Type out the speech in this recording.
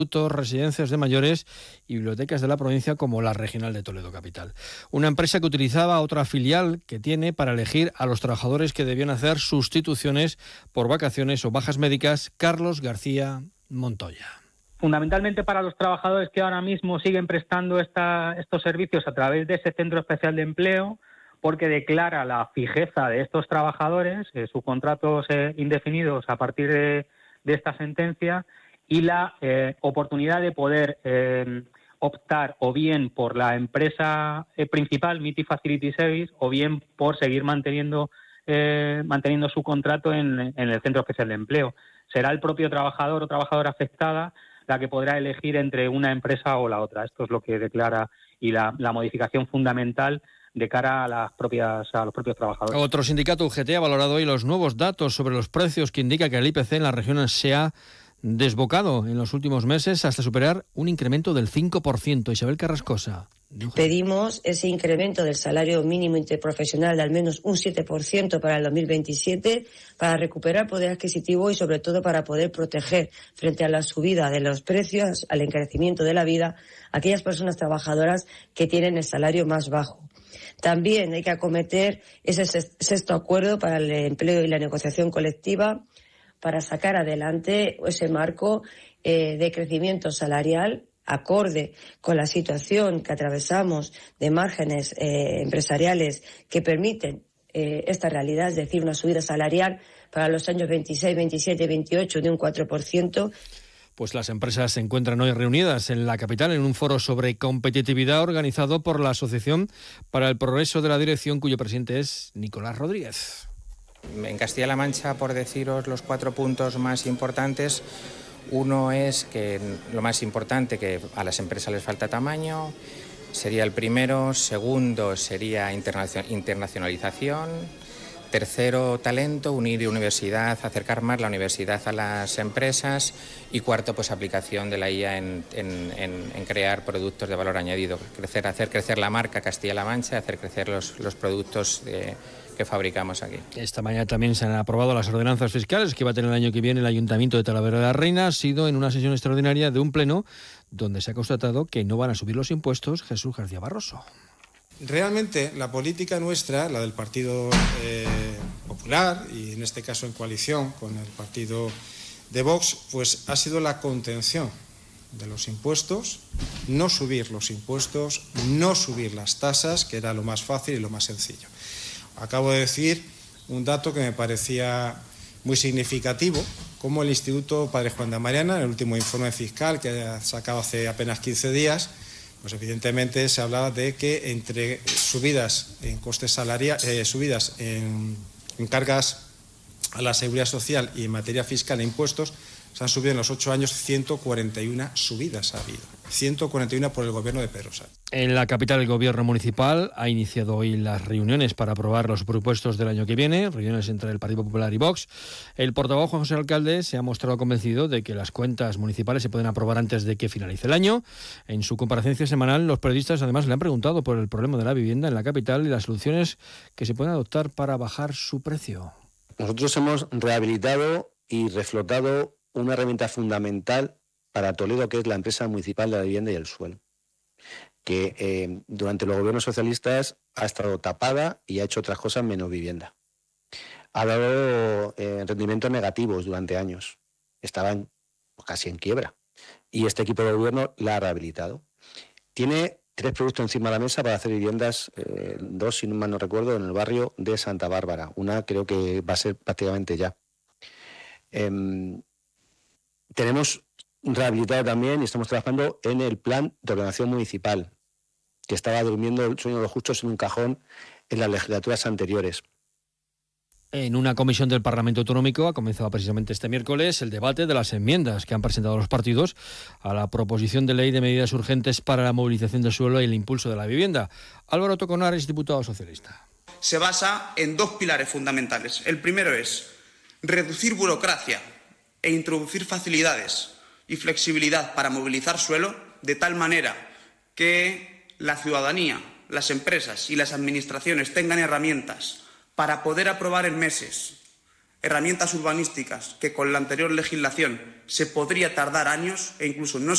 residencias de mayores y bibliotecas de la provincia como la Regional de Toledo Capital. Una empresa que utilizaba otra filial que tiene para elegir a los trabajadores que debían hacer sustituciones por vacaciones o bajas médicas. Carlos García Montoya. Fundamentalmente para los trabajadores que ahora mismo siguen prestando estos servicios a través de ese centro especial de empleo, porque declara la fijeza de estos trabajadores, sus contratos indefinidos a partir de esta sentencia, y la oportunidad de poder optar o bien por la empresa principal, MITI Facility Service, o bien por seguir manteniendo su contrato en el centro especial de empleo. Será el propio trabajador o trabajadora afectada la que podrá elegir entre una empresa o la otra. Esto es lo que declara y la modificación fundamental de cara a los propios trabajadores. Otro sindicato, UGT, ha valorado hoy los nuevos datos sobre los precios que indica que el IPC en la región se ha desbocado en los últimos meses hasta superar un incremento del 5%. Isabel Carrascosa. Pedimos ese incremento del salario mínimo interprofesional de al menos un 7% para el 2027 para recuperar poder adquisitivo y sobre todo para poder proteger frente a la subida de los precios, al encarecimiento de la vida, a aquellas personas trabajadoras que tienen el salario más bajo. También hay que acometer ese sexto acuerdo para el empleo y la negociación colectiva para sacar adelante ese marco de crecimiento salarial acorde con la situación que atravesamos de márgenes empresariales que permiten esta realidad, es decir, una subida salarial para los años 26, 27 y 28 de un 4%. Pues las empresas se encuentran hoy reunidas en la capital en un foro sobre competitividad organizado por la Asociación para el Progreso de la Dirección, cuyo presidente es Nicolás Rodríguez. En Castilla-La Mancha, por deciros los 4 puntos más importantes, uno es que lo más importante, que a las empresas les falta tamaño, sería el primero. Segundo sería internacionalización. Tercero, talento, unir universidad, acercar más la universidad a las empresas. Y cuarto, pues aplicación de la IA en crear productos de valor añadido, hacer crecer la marca Castilla-La Mancha, hacer crecer los productos que fabricamos aquí. Esta mañana también se han aprobado las ordenanzas fiscales que va a tener el año que viene el Ayuntamiento de Talavera de la Reina. Ha sido en una sesión extraordinaria de un pleno donde se ha constatado que no van a subir los impuestos. Jesús García Barroso. Realmente la política nuestra, la del Partido Popular y en este caso en coalición con el partido de Vox, pues ha sido la contención de los impuestos, no subir los impuestos, no subir las tasas, que era lo más fácil y lo más sencillo. Acabo de decir un dato que me parecía muy significativo, como el Instituto Padre Juan de Mariana, en el último informe fiscal que ha sacado hace apenas 15 días, pues evidentemente se hablaba de que entre subidas en costes salariales, subidas en cargas a la seguridad social y en materia fiscal e impuestos, se han subido en los 8 años 141 subidas ha habido. 141 por el gobierno de Pedro Sánchez. En la capital, el gobierno municipal ha iniciado hoy las reuniones para aprobar los presupuestos del año que viene, reuniones entre el Partido Popular y Vox. El portavoz Juan José Alcalde se ha mostrado convencido de que las cuentas municipales se pueden aprobar antes de que finalice el año. En su comparecencia semanal, los periodistas además le han preguntado por el problema de la vivienda en la capital y las soluciones que se pueden adoptar para bajar su precio. Nosotros hemos rehabilitado y reflotado una herramienta fundamental para Toledo, que es la empresa municipal de la vivienda y el suelo, que durante los gobiernos socialistas ha estado tapada y ha hecho otras cosas menos vivienda. Ha dado rendimientos negativos durante años, estaban casi en quiebra, y este equipo de gobierno la ha rehabilitado. Tiene 3 proyectos encima de la mesa para hacer viviendas, 2, si no mal no recuerdo, en el barrio de Santa Bárbara. Una creo que va a ser prácticamente ya. Tenemos rehabilitado también y estamos trabajando en el plan de ordenación municipal, que estaba durmiendo el sueño de los justos en un cajón en las legislaturas anteriores. En una comisión del Parlamento Autonómico ha comenzado precisamente este miércoles el debate de las enmiendas que han presentado los partidos a la proposición de ley de medidas urgentes para la movilización del suelo y el impulso de la vivienda. Álvaro Toconar es diputado socialista. Se basa en 2 pilares fundamentales. El primero es reducir burocracia e introducir facilidades y flexibilidad para movilizar suelo, de tal manera que la ciudadanía, las empresas y las administraciones tengan herramientas para poder aprobar en meses herramientas urbanísticas que con la anterior legislación se podría tardar años e incluso no